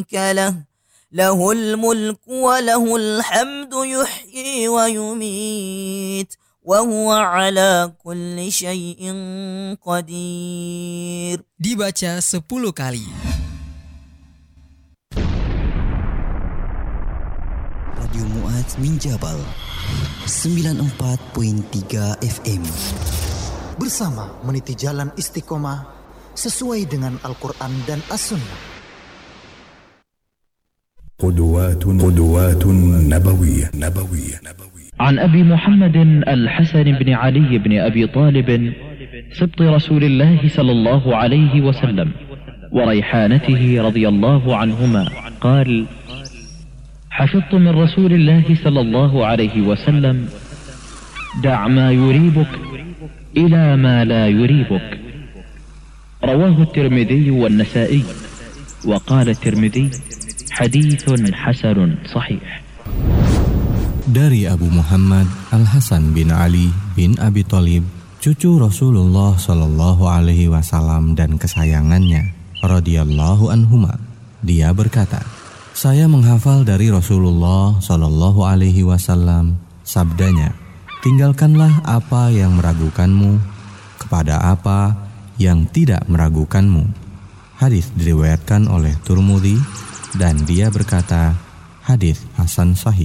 له الملك وله الحمد يحيي ويميت وهو على كل شيء قدير. Dibaca 10 kali. Radio Mu'adz min Jabal 94.3 FM. Bersama meniti jalan istiqomah sesuai dengan Al-Quran dan As-Sunnah. قدوات نبوية. عن أبي محمد الحسن بن علي بن أبي طالب سبط رسول الله صلى الله عليه وسلم وريحانته رضي الله عنهما قال: حفظت من رسول الله صلى الله عليه وسلم: دع ما يريبك إلى ما لا يريبك. رواه الترمذي والنسائي، وقال الترمذي: حديث حسن صحيح. Dari Abu Muhammad Al-Hasan bin Ali bin Abi Thalib, cucu Rasulullah Shallallahu Alaihi Wasallam dan kesayangannya, radhiyallahu anhuma, dia berkata, saya menghafal dari Rasulullah Shallallahu Alaihi Wasallam sabdanya, tinggalkanlah apa yang meragukanmu kepada apa yang tidak meragukanmu. Hadis diriwayatkan oleh Tirmidzi dan dia berkata, hadis hasan sahih.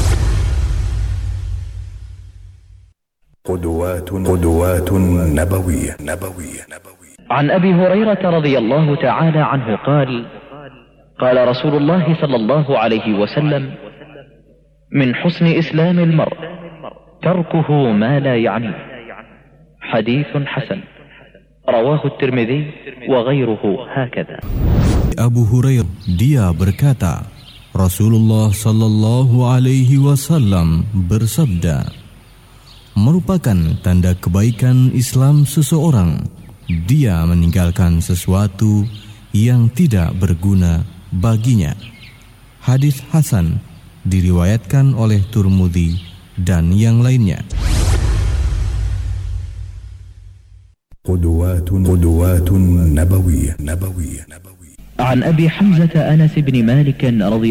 قدوات نبوية. عن أبي هريرة رضي الله تعالى عنه قال: قال رسول الله صلى الله عليه وسلم: من حسن إسلام المرء تركه ما لا يعنيه. حديث حسن. رواه الترمذي وغيره هكذا. Abu Hurairah, dia berkata, Rasulullah Sallallahu Alaihi Wasallam bersabda, merupakan tanda kebaikan Islam seseorang, dia meninggalkan sesuatu yang tidak berguna baginya. Hadis hasan diriwayatkan oleh Tirmidzi dan yang lainnya. قدوات نبوية. عن أبي حمزة أنس بن مالك رضي